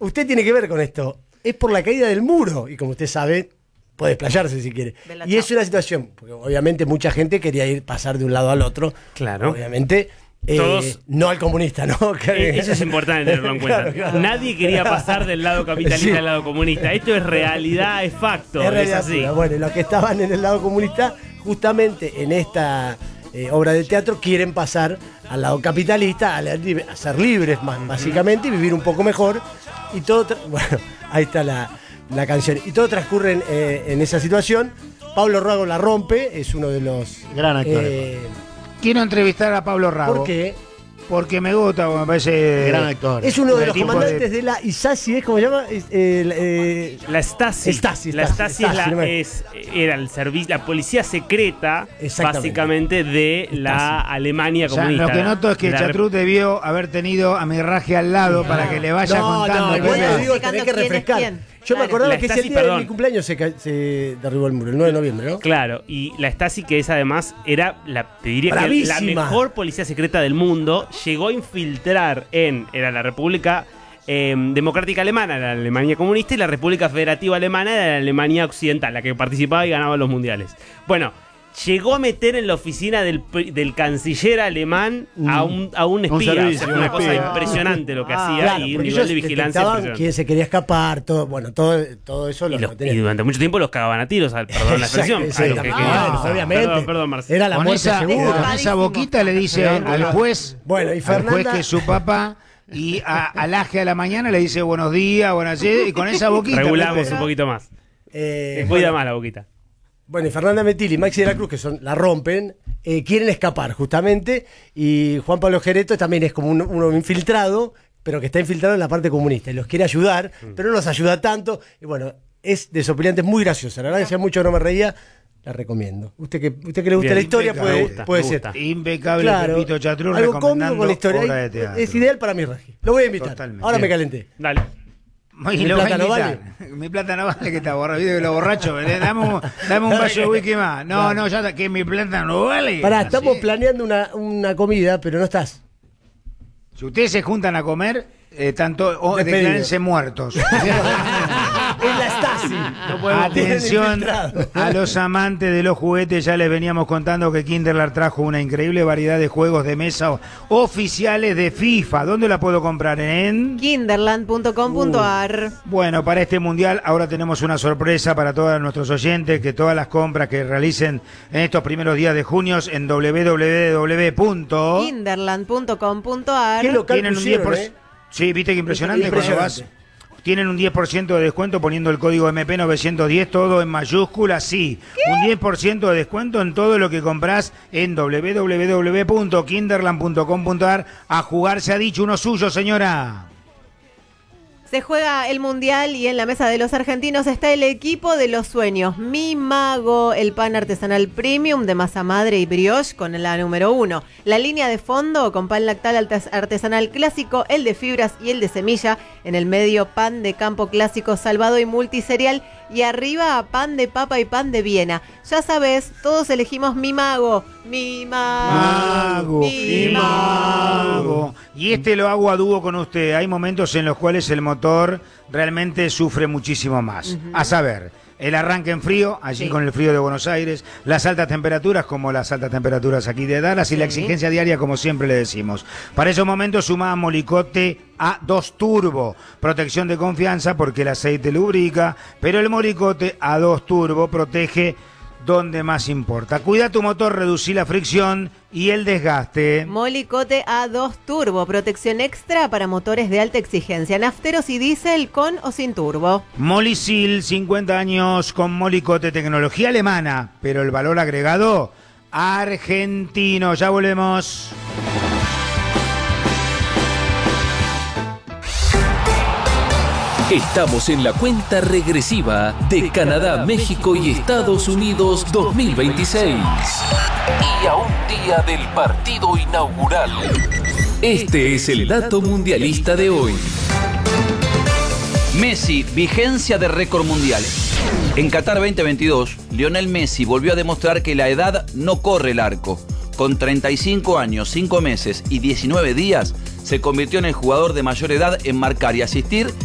usted tiene que ver con esto. Es por la caída del muro. Y como usted sabe, puede desplayarse si quiere. Y es una situación, porque obviamente mucha gente quería pasar de un lado al otro. Claro. Obviamente, todos, no al comunista, ¿no? Eso es importante tenerlo en cuenta. Claro. Nadie quería pasar del lado capitalista al lado comunista. Esto es realidad, es facto. Es así. Bueno, los que estaban en el lado comunista, justamente en esta obra de teatro, quieren pasar al lado capitalista, a ser libres, básicamente, y vivir un poco mejor. Y todo, bueno, ahí está la canción. Y todo transcurre en esa situación. Pablo Rago la rompe, es uno de los... Gran actores. Quiero entrevistar a Pablo Rago. ¿Por qué? Porque me gusta, me parece gran actor. Es uno de los comandantes de la ISASI, ¿cómo se llama? La Stasi. La Stasi era el servicio, la policía secreta, básicamente, de la Alemania comunista. O sea, lo que noto es que Chatrut debió haber tenido a Mirraje al lado para que le vaya contando. Bueno, digo, tenés que refrescar. Yo me acordaba que ese día de mi cumpleaños se derribó el muro, el 9 de noviembre, ¿no? Claro, y la Stasi, que es además, era te diría que la mejor policía secreta del mundo, llegó a infiltrar era la República Democrática Alemana, la Alemania comunista, y la República Federativa Alemana, era la Alemania Occidental, la que participaba y ganaba los mundiales. Bueno, llegó a meter en la oficina del canciller alemán a un espía. Servicio, o sea, una cosa impresionante lo que hacía, claro, y un nivel de vigilancia impresionante. Quién se quería escapar, todo eso y durante mucho tiempo los cagaban a tiros, perdón la expresión. Obviamente. Perdón, Marcelo. Era la muerte segura. Con esa boquita le dice al juez, y Fernanda, al juez que es su papá, y al Aje a la mañana le dice buenos días, buenas noches, y con esa boquita regulamos un poquito más. Cuida más la boquita. Bueno, y Fernanda Metil y Maxi de la Cruz, que la rompen, quieren escapar justamente, y Juan Pablo Gereto también es como uno infiltrado, pero que está infiltrado en la parte comunista, y los quiere ayudar, pero no los ayuda tanto, y bueno, es desopilante, es muy graciosa, la verdad que hacía mucho que no me reía, la recomiendo. Usted que le gusta la historia puede ser. Impecable, claro, Pepito Chatrut algo cómico con la historia, es ideal para mi Raji. Lo voy a invitar. Totalmente. Ahora me calenté. Dale. Mi plata no vale. Mi plata no vale, que está borrado, que lo borracho. Dame un vaso de whisky más. No, ya que mi plata no vale. Pará, estamos planeando una comida, pero no estás. Si ustedes se juntan a comer, declárense muertos. En la Stasi. Atención a los amantes de los juguetes, ya les veníamos contando que Kinderland trajo una increíble variedad de juegos de mesa oficiales de FIFA. ¿Dónde la puedo comprar? En kinderland.com.ar. Bueno, para este mundial ahora tenemos una sorpresa para todos nuestros oyentes, que todas las compras que realicen en estos primeros días de junio en www.kinderland.com.ar tienen un 10%. Sí, viste que impresionante. Cuando vas, tienen un 10% de descuento poniendo el código MP910, todo en mayúsculas, sí. ¿Qué? Un 10% de descuento en todo lo que comprás en www.kinderland.com.ar. A jugar se ha dicho, uno suyo, señora. Se juega el Mundial y en la mesa de los argentinos está el equipo de los sueños. Mi Mago, el pan artesanal premium de masa madre y brioche con la número 1. La línea de fondo con pan lactal artesanal clásico, el de fibras y el de semilla. En el medio, pan de campo clásico salvado y multiserial. Y arriba, pan de papa y pan de Viena. Ya sabes, todos elegimos Mi Mago. Mi Mago. Mi Mago. Y lo hago a dúo con usted. Hay momentos en los cuales el motor realmente sufre muchísimo más. A saber, el arranque en frío, allí con el frío de Buenos Aires, las altas temperaturas, como las altas temperaturas aquí de Dallas, y la exigencia diaria, como siempre le decimos. Para esos momentos suma Molicote A2 Turbo, protección de confianza porque el aceite lubrica, pero el Molicote A2 Turbo protege donde más importa. Cuida tu motor, reducí la fricción y el desgaste. Molicote A2 Turbo, protección extra para motores de alta exigencia, nafteros y diésel con o sin turbo. Molisil, 50 años con Molicote, tecnología alemana, pero el valor agregado argentino. Ya volvemos. Estamos en la cuenta regresiva de Canadá, México y Estados Unidos 2026. Y a un día del partido inaugural. Este es el dato mundialista de hoy. Messi, vigencia de récord mundial. En Qatar 2022, Lionel Messi volvió a demostrar que la edad no corre el arco. Con 35 años, 5 meses y 19 días, se convirtió en el jugador de mayor edad en marcar y asistir